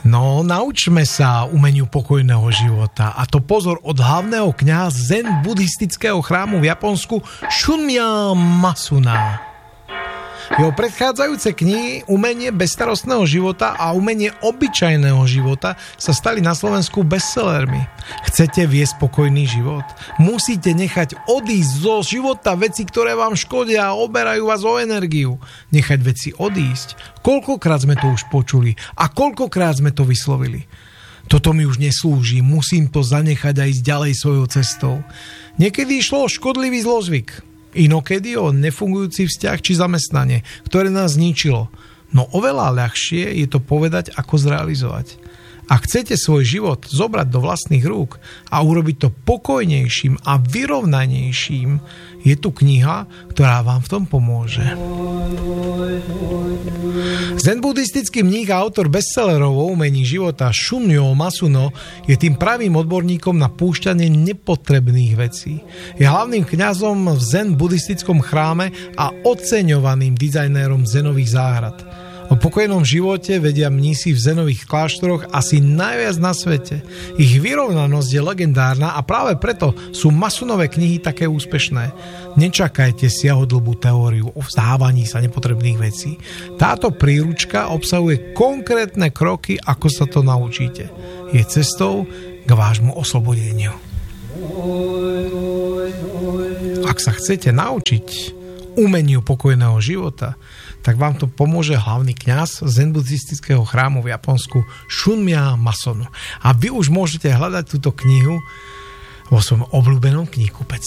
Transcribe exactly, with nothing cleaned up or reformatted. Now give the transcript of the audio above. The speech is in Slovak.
No, naučme sa umeniu pokojného života. A to pozor od hlavného kňaza zen buddhistického chrámu v Japonsku Shunmya Masuna. Jeho predchádzajúce knihy Umenie bezstarostného života a Umenie obyčajného života sa stali na Slovensku bestsellermi. Chcete viesť spokojný život? Musíte nechať odísť zo života veci, ktoré vám škodia a oberajú vás o energiu. Nechať veci odísť. Koľkokrát sme to už počuli a koľkokrát sme to vyslovili. Toto mi už neslúži, musím to zanechať a ísť ďalej svojou cestou. Niekedy išlo o škodlivý zlozvyk. Inokedy o nefungujúci vzťah či zamestnanie, ktoré nás zničilo. No oveľa ľahšie je to povedať, ako zrealizovať. Ak chcete svoj život zobrať do vlastných rúk a urobiť to pokojnejším a vyrovnanejším, je tu kniha, ktorá vám v tom pomôže. Zen buddhistický mních a autor bestsellerov o umení života Shunmyo Masuno je tým pravým odborníkom na púšťanie nepotrebných vecí. Je hlavným kňazom v zen buddhistickom chráme a oceňovaným dizajnérom zenových záhrad. O pokojnom živote vedia mnísi v zenových kláštoroch asi najviac na svete. Ich vyrovnanosť je legendárna a práve preto sú Masunové knihy také úspešné. Nečakajte siahodlhú teóriu o vzdávaní sa nepotrebných vecí. Táto príručka obsahuje konkrétne kroky, ako sa to naučíte. Je cestou k vášmu oslobodeniu. Ak sa chcete naučiť umeniu pokojného života, tak vám to pomôže hlavný kňaz zen buddhistického chrámu v Japonsku Shunmya Masonu. A vy už môžete hľadať túto knihu vo svojom obľúbenom knihkupectve.